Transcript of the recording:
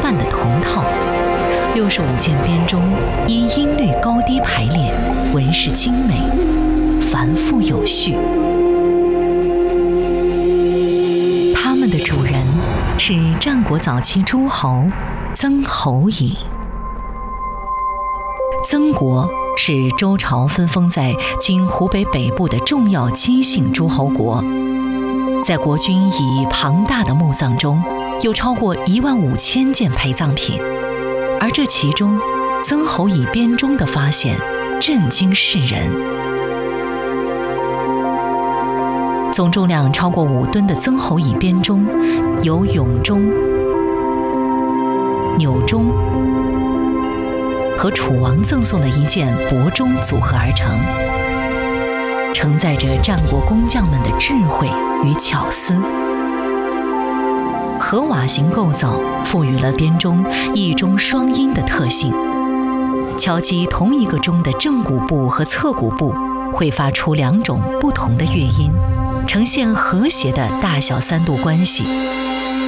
范的铜套，65件编钟依音律高低排列，纹饰精美，繁复有序。他们的主人是战国早期诸侯曾侯乙。曾国是周朝分封在今湖北北部的重要姬姓诸侯国，在国君以庞大的墓葬中，有超过15000件陪葬品，而这其中，曾侯乙编钟的发现震惊世人。总重量超过5吨的曾侯乙编钟，由永钟、钮钟和楚王赠送的一件帛钟组合而成，承载着战国工匠们的智慧与巧思。合瓦形构造赋予了编钟一钟双音的特性，敲击同一个钟的正鼓部和侧鼓部会发出2种不同的乐音，呈现和谐的大小3度关系，